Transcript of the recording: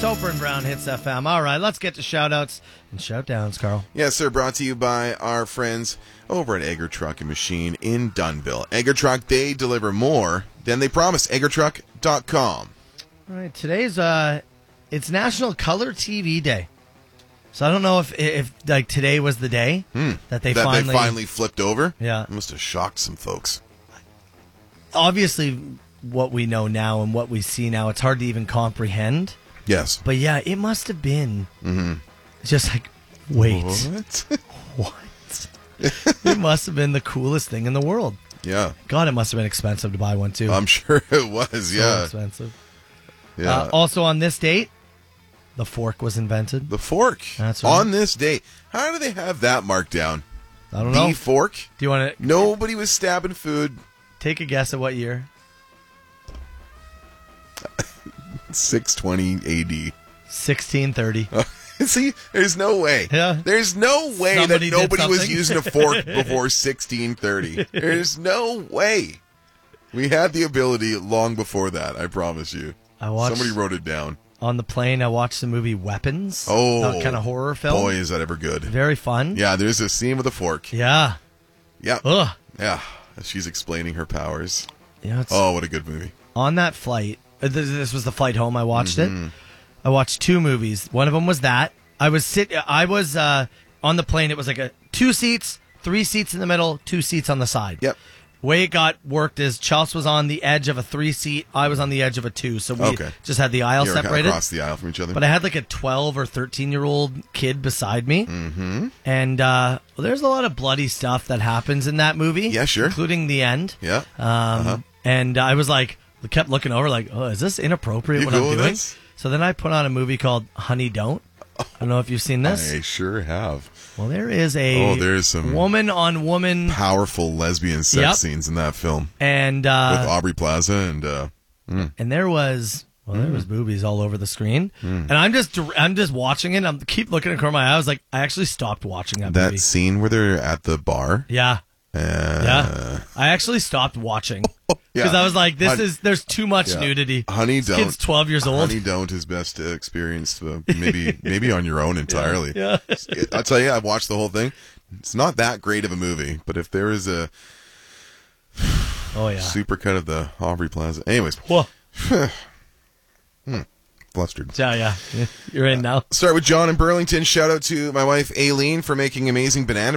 Soper and Brown Hits FM. All right, let's get to shout-outs and shout-downs, Carl. Yes, sir. Brought to you by our friends over at Egger Truck and Machine in Dunnville. Egger Truck, they deliver more than they promised. EggerTruck.com. All right, today's it's National Color TV Day. So I don't know if like today was the day that they finally flipped over. Yeah, it must have shocked some folks. Obviously, what we know now and what we see now, it's hard to even comprehend. Yes, but yeah, it must have been just like, wait, what? It must have been the coolest thing in the world. Yeah, God, it must have been expensive to buy one too. I'm sure it was. So expensive. Yeah. Also on this date, the fork was invented. The fork. That's right. On this date. How do they have that marked down? I don't know. The fork? Do you want to... Nobody was stabbing food. Take a guess at what year? 620 AD. 1630. See, there's no way. Yeah. There's no way Somebody that nobody was something. using a fork before 1630. There's no way. We had the ability long before that, I promise you. Somebody wrote it down. On the plane, I watched the movie Weapons. Oh. Kind of horror film. Boy, is that ever good. Very fun. Yeah, there's a scene with a fork. Yeah. Yeah. Ugh. Yeah. She's explaining her powers. Yeah, what a good movie. On that flight, this was the flight home, I watched it. I watched two movies. One of them was that. I was on the plane. It was like 2 seats, 3 seats in the middle, 2 seats on the side. Yep. Way it got worked is Chelsea was on the edge of a 3-seat. I was on the edge of a 2. So we just had the aisle separated. Across the aisle from each other. But I had like a 12 or 13-year-old kid beside me. Mm-hmm. And there's a lot of bloody stuff that happens in that movie. Yeah, sure. Including the end. Yeah. And I was like, kept looking over like, oh, is this inappropriate what I'm doing? So then I put on a movie called Honey Don't. I don't know if you've seen this. I sure have. Well, there is there's some woman-on-woman... powerful lesbian sex scenes in that film. And... with Aubrey Plaza and... And there was... Well, there was boobies all over the screen. And I'm just watching it. I keep looking across my eye. I was like, I actually stopped watching that movie. That scene where they're at the bar? Yeah. Yeah. I actually stopped watching. Because I was like, there's too much nudity. Honey this Don't. Kid's 12 years old. Honey Don't is best experienced maybe on your own entirely. Yeah. I'll tell you, I watched the whole thing. It's not that great of a movie, but if there is a supercut of the Aubrey Plaza. Anyways. Flustered. Yeah. You're in now. Start with John in Burlington. Shout out to my wife Aileen for making amazing banana